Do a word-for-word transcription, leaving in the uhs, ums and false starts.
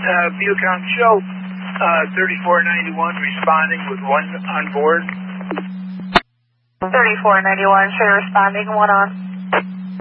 uh, Viewcom show, uh, thirty-four ninety-one responding with one on board. thirty-four ninety-one, show responding, one on.